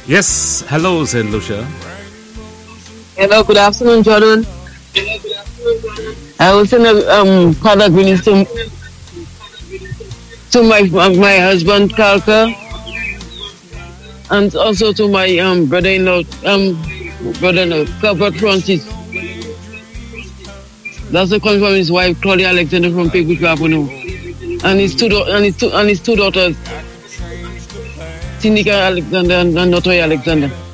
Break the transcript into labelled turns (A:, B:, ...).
A: Yes, hello, said Lucia.
B: Hello, good afternoon, Jordan. I will send a product release to my husband Kalka, and also to my brother-in-law Albert Francis. That's the coming from his wife Claudia Alexander from Pigwood Avenue, and his two daughters, Sinika Alexander and Notoya Alexander.